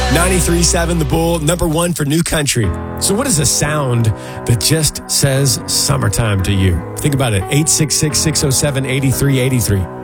93.7 The Bull, number one for new country. So what is a sound that just says summertime to you? Think about it. 866-607-8383.